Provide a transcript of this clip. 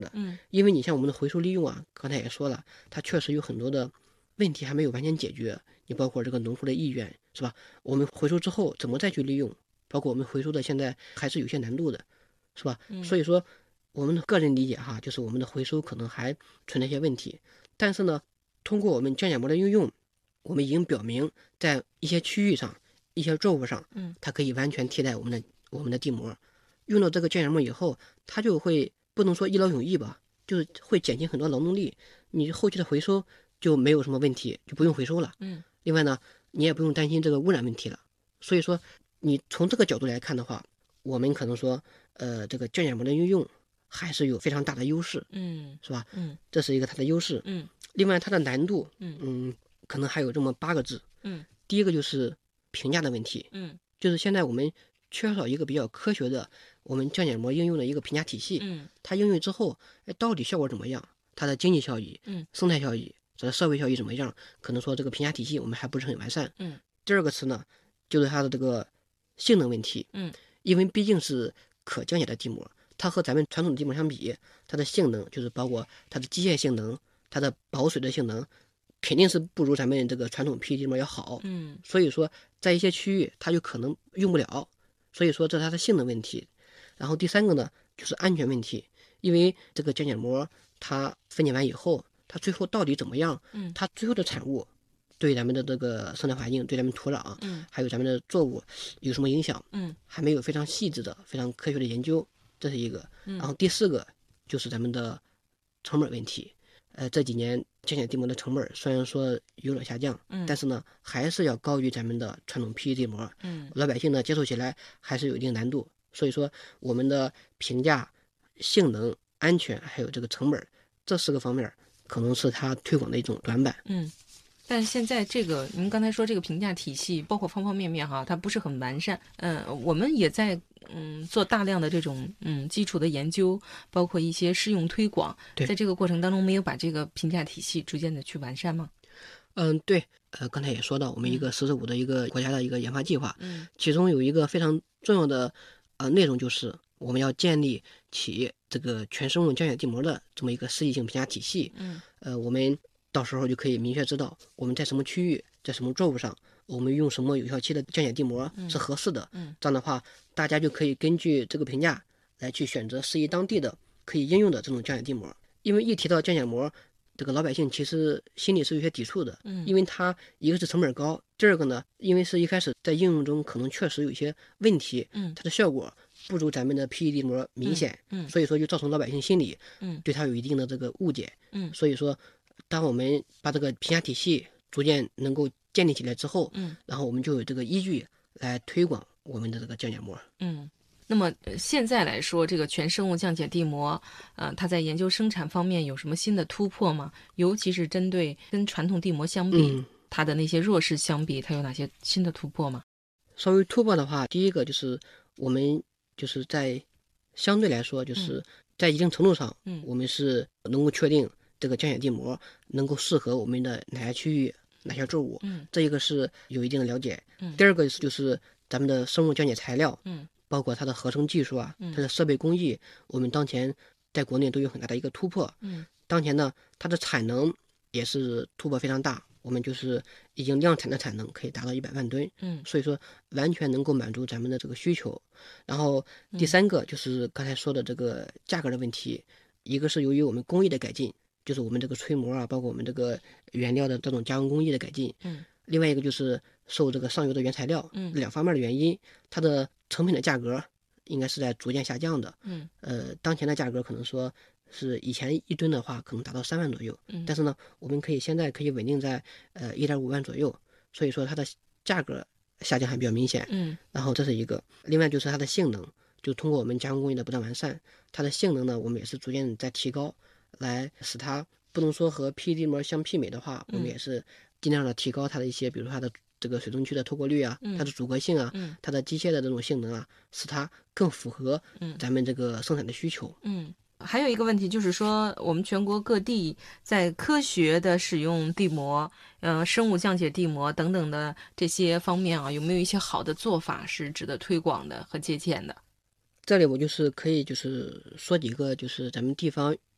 因为你像我们的回收利用啊，刚才也说了，它确实有很多的问题还没有完全解决。你包括这个农户的意愿是吧？我们回收之后怎么再去利用？包括我们回收的现在还是有些难度的，是吧？所以说，我们的个人理解哈，就是我们的回收可能还存在一些问题。但是呢，通过我们降解膜的应用，我们已经表明在一些区域上、一些作物上，它可以完全替代我们的地膜。用了这个降解膜以后，它就会不能说一劳永逸吧，就是会减轻很多劳动力，你后期的回收就没有什么问题，就不用回收了。另外呢，你也不用担心这个污染问题了。所以说，你从这个角度来看的话，我们可能说，这个降解膜的应用还是有非常大的优势，是吧？这是一个它的优势。另外它的难度，可能还有这么8个字。第一个就是评价的问题。就是现在我们缺少一个比较科学的我们降解膜应用的一个评价体系。它应用之后，到底效果怎么样？它的经济效益、生态效益、它的社会效益怎么样？可能说这个评价体系我们还不是很完善。第二个词呢，就是它的这个性能问题。因为毕竟是可降解的地膜，它和咱们传统的地膜相比，它的性能就是包括它的机械性能、它的保水的性能，肯定是不如咱们这个传统 PE 地膜要好。所以说在一些区域它就可能用不了，所以说这是它的性能问题。然后第三个呢，就是安全问题，因为这个降解膜它分解完以后，它最后到底怎么样？它最后的产物对咱们的这个生态环境、对咱们土壤，还有咱们的作物有什么影响？还没有非常细致的、非常科学的研究，这是一个。然后第四个就是咱们的成本问题。这几年降解地膜的成本虽然说有所下降，但是呢，还是要高于咱们的传统 PE 地膜。老百姓呢接受起来还是有一定难度。所以说，我们的评价、性能、安全还有这个成本这4个方面，可能是它推广的一种短板。 但是现在这个您刚才说这个评价体系，包括方方面面哈，它不是很完善。我们也在做大量的这种基础的研究，包括一些试用推广。在这个过程当中，没有把这个评价体系逐渐的去完善吗？ 对。刚才也说到，我们一个“十四五”的一个国家的一个研发计划，其中有一个非常重要的内容，就是我们要建立起这个全生物降解地膜的这么一个适宜性评价体系。我们到时候就可以明确知道我们在什么区域，在什么作物上，我们用什么有效期的降解地膜是合适的。这样的话，大家就可以根据这个评价来去选择适宜当地的可以应用的这种降解地膜。因为一提到降解膜，这个老百姓其实心里是有些抵触的。因为它一个是成本高，第二个呢，因为是一开始在应用中可能确实有一些问题，它的效果不如咱们的 PE 地膜明显。所以说就造成老百姓心里对它有一定的这个误解。所以说当我们把这个评价体系逐渐能够建立起来之后，然后我们就有这个依据来推广我们的这个降解膜。 那么现在来说，这个全生物降解地膜，它在研究生产方面有什么新的突破吗？尤其是针对跟传统地膜相比，它的那些弱势相比，它有哪些新的突破吗？ 稍微突破的话，第一个就是我们就是在相对来说，就是在一定程度上，我们是能够确定这个降解地膜能够适合我们的哪些区域、哪些作物。这一个是有一定的了解。第二个就是咱们的生物降解材料，包括它的合成技术啊，它的设备工艺，我们当前在国内都有很大的一个突破。当前呢，它的产能也是突破非常大，我们就是已经量产的产能可以达到100万吨。所以说完全能够满足咱们的这个需求。然后第三个就是刚才说的这个价格的问题，一个是由于我们工艺的改进，就是我们这个吹膜啊，包括我们这个原料的这种加工工艺的改进。另外一个就是受这个上游的原材料2方面的原因，它的成品的价格应该是在逐渐下降的。当前的价格可能说是以前1吨的话可能达到3万左右，但是呢，我们现在可以稳定在1.5万左右，所以说它的价格下降还比较明显。然后这是一个，另外就是它的性能，就通过我们加工工艺的不断完善，它的性能呢，我们也是逐渐在提高，来使它不能说和 PE 地膜相媲美的话，我们也是尽量的提高它的一些，比如说它的这个水中区的透过率啊，它的阻隔性啊，它的机械的这种性能啊，使它更符合咱们这个生产的需求。 还有一个问题就是说，我们全国各地在科学的使用地膜、生物降解地膜等等的这些方面啊，有没有一些好的做法是值得推广的和借鉴的？ 这里我就是可以就是说几个就是咱们地方